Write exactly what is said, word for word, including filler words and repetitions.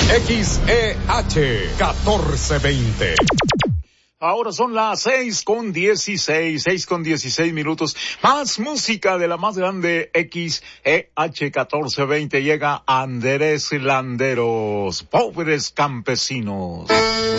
X E H catorce veinte. Ahora son las seis con dieciséis, seis con dieciséis minutos. Más música de la más grande X E H catorce veinte. Llega Andrés Landeros, Pobres Campesinos.